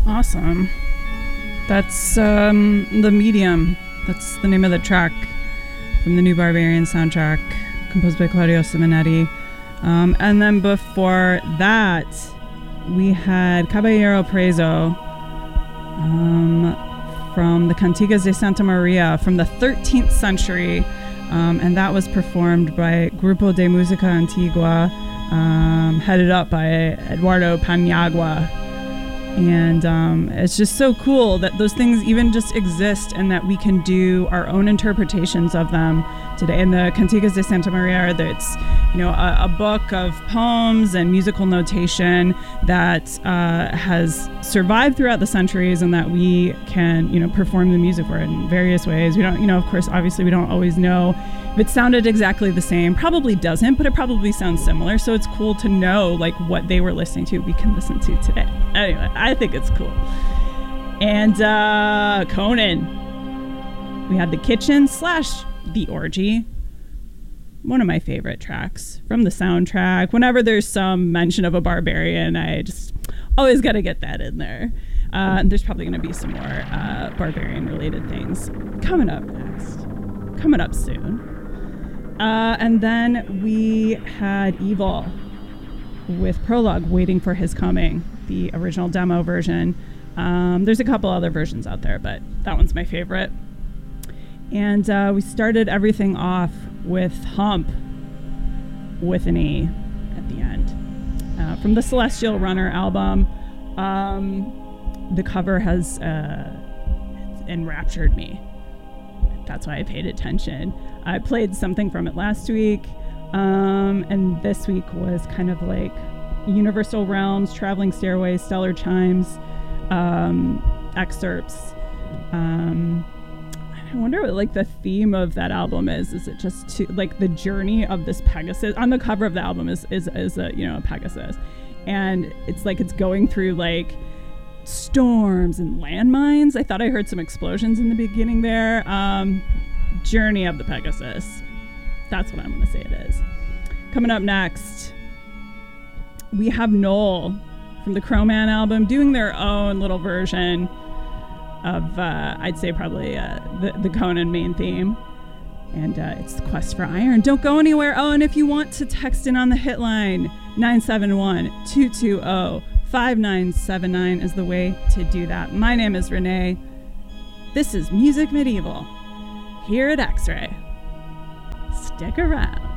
Awesome. That's The Medium. That's the name of the track from the new Barbarian soundtrack, composed by Claudio Simonetti. And then before that, we had Caballero Preso from the Cantigas de Santa Maria from the 13th century. And that was performed by Grupo de Música Antigua, headed up by Eduardo Paniagua. And it's just so cool that those things even just exist and that we can do our own interpretations of them today. In the Cantigas de Santa Maria, it's a book of poems and musical notation that has survived throughout the centuries, and that we can perform the music for it in various ways. We don't, of course, obviously we don't always know if it sounded exactly the same. Probably doesn't, but it probably sounds similar. So it's cool to know what they were listening to, we can listen to today. Anyway, I think it's cool. And Conan. We had The Kitchen / The Orgy. One of my favorite tracks from the soundtrack. Whenever there's some mention of a barbarian, I just always got to get that in there. There's probably going to be some more barbarian-related things coming up next. Coming up soon. And then we had Evil with Prologue, Waiting for His Coming, the original demo version. There's a couple other versions out there, but that one's my favorite. And we started everything off with Hump with an E at the end. From the Celestial Runner album. The cover has enraptured me. That's why I paid attention. I played something from it last week, and this week was kind of like Universal Realms, Traveling Stairways, Stellar Chimes, excerpts. I wonder what the theme of that album is. Is it just the journey of this Pegasus? On the cover of the album is a Pegasus, and it's going through storms and landmines. I thought I heard some explosions in the beginning there. Journey of the Pegasus. That's what I'm going to say it is. Coming up next, we have Knoll from the Crowman album doing their own little version of, I'd say probably the Conan main theme. And it's the Quest for Iron. Don't go anywhere. Oh, and if you want to text in on the hit line, 971-220-5979 is the way to do that. My name is Renee. This is Music Medieval here at X-Ray. Stick around.